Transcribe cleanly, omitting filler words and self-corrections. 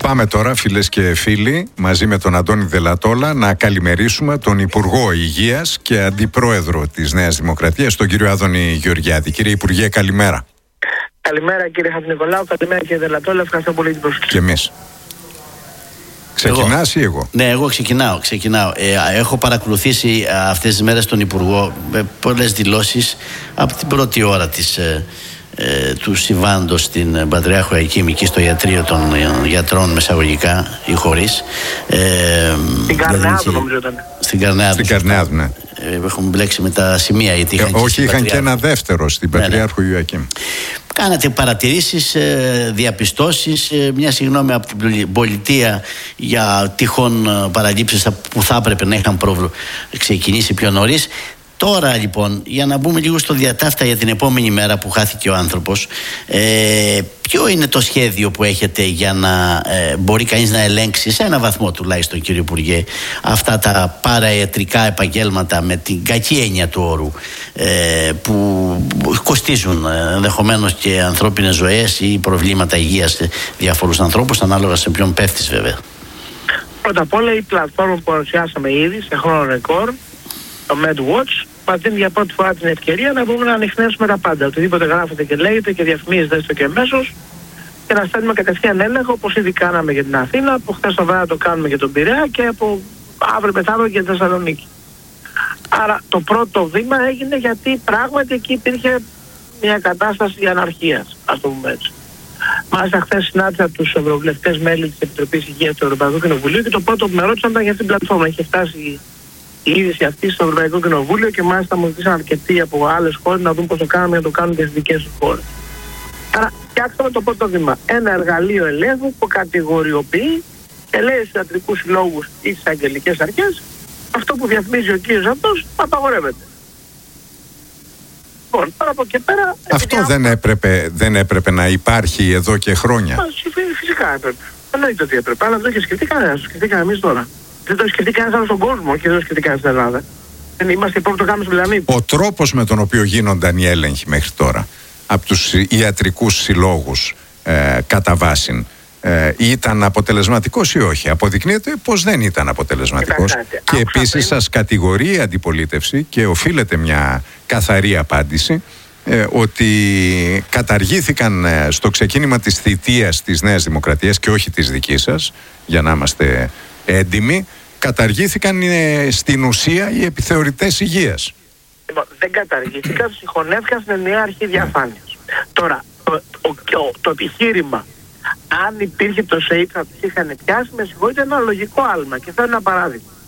Πάμε τώρα, φίλες και φίλοι, μαζί με τον Αντώνη Δελατόλα, να καλημερίσουμε τον Υπουργό Υγείας και Αντιπρόεδρο της Νέας Δημοκρατίας, τον κύριο Άδωνη Γεωργιάδη. Κύριε Υπουργέ, καλημέρα. Καλημέρα κύριε Χατζηνικολάου, καλημέρα κύριε Δελατόλα, ευχαριστώ πολύ την προσοχή. Και εμείς. Ξεκινάς ή εγώ? Ναι, εγώ ξεκινάω. Έχω παρακολουθήσει αυτές τις μέρες τον Υπουργό με πολλές δηλώσεις από την πρώτη ώρα του συμβάντος στην Πατριάρχο Αικίμικη, στο ιατρείο των γιατρών μεσαγωγικά ή χωρίς. Στην Καρνεάδου νομίζω ήταν. Στην Καρνεάδου, ναι. Έχουμε μπλέξει με τα σημεία. Όχι, είχαν και ένα δεύτερο στην Πατριάρχο Ιωακήμ. Κάνατε παρατηρήσεις, διαπιστώσεις, μια συγγνώμη από την πολιτεία για τυχόν παραλήψεις που θα έπρεπε να είχαν ξεκινήσει πιο νωρίς. Τώρα λοιπόν, για να μπούμε λίγο στο διατάφτα για την επόμενη μέρα που χάθηκε ο άνθρωπος, ποιο είναι το σχέδιο που έχετε για να μπορεί κανείς να ελέγξει σε ένα βαθμό τουλάχιστον, κύριε Υπουργέ, αυτά τα παραϊατρικά επαγγέλματα με την κακή έννοια του όρου, που κοστίζουν ενδεχομένως και ανθρώπινες ζωές ή προβλήματα υγείας σε διάφορους ανθρώπους, ανάλογα σε ποιον πέφτεις βέβαια. Πρώτα απ' όλα η πλατφόρμα που παρουσιάσαμε ήδη σε χρόνο ρεκόρ, το MedWatch, μας δίνει για πρώτη φορά την ευκαιρία να μπορούμε να ανοιχνεύσουμε τα πάντα. Οτιδήποτε γράφεται και λέγεται και διαφημίζεται στο και αμέσως, και να στέλνουμε κατευθείαν έλεγχο, όπως ήδη κάναμε για την Αθήνα, από χθες το βράδυ το κάνουμε για τον Πειραιά και από αύριο μεθαύριο για την Θεσσαλονίκη. Άρα το πρώτο βήμα έγινε γιατί πράγματι εκεί υπήρχε μια κατάσταση αναρχίας, ας το πούμε έτσι. Μάλιστα, χθες συνάντησα τους ευρωβουλευτές μέλη της Επιτροπής Υγείας του Ευρωπαϊκού Κοινοβουλίου και το πρώτο που με ρώτησαν ήταν για αυτήν την πλατφόρμα. Είχε φτάσει η είδηση αυτή στο Ευρωπαϊκό Κοινοβούλιο και μάλιστα μου ζητήσαν αρκετοί από άλλες χώρες να δουν πώς το κάνουμε για να το κάνουν και στις δικές τους χώρες. Άρα, φτιάξαμε το πρώτο βήμα. Ένα εργαλείο ελέγχου που κατηγοριοποιεί και λέει στους ιατρικούς συλλόγους ή στις αγγελικές αρχές αυτό που διαφημίζει ο κύριος αυτός απαγορεύεται. Λοιπόν, τώρα από εκεί πέρα. Αυτό δεν έπρεπε να υπάρχει εδώ και χρόνια. Φυσικά έπρεπε. Εννοείται ότι έπρεπε, αλλά δεν το είχε σκεφτεί κανένας. Το σκεφτήκαμε εμείς τώρα. Δεν το σκεφτεί κανένας άλλος στον κόσμο και δεν το σκεφτεί κανένας στην Ελλάδα. Δεν είμαστε οι πρώτοι που το κάνουμε στον πλανήτη. Ο τρόπος με τον οποίο γίνονταν οι έλεγχοι μέχρι τώρα από τους ιατρικούς συλλόγους κατά βάση ήταν αποτελεσματικός ή όχι? Αποδεικνύεται πως δεν ήταν αποτελεσματικός. Και επίσης σας κατηγορεί η αντιπολίτευση και οφείλεται μια καθαρή απάντηση ότι καταργήθηκαν στο ξεκίνημα της θητείας της Νέας Δημοκρατίας και όχι της δικής σας, για να είμαστε έντιμοι, καταργήθηκαν στην ουσία οι επιθεωρητές υγείας. Δεν καταργήθηκαν, συγχωνεύτηκαν στην ενιαία αρχή διαφάνειας. Τώρα, το επιχείρημα, αν υπήρχε το ΣΕΙΠ θα τους είχαν πιάσει, με συγχωρείτε, ένα λογικό άλμα. Και θα είναι ένα παράδειγμα.